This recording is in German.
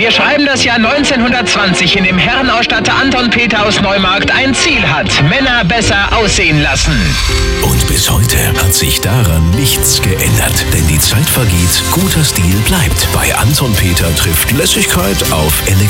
Wir schreiben das Jahr 1920, in dem Herrenausstatter Anton Peter aus Neumarkt ein Ziel hat: Männer besser aussehen lassen. Und bis heute hat sich daran nichts geändert. Denn die Zeit vergeht, guter Stil bleibt. Bei Anton Peter trifft Lässigkeit auf Eleganz.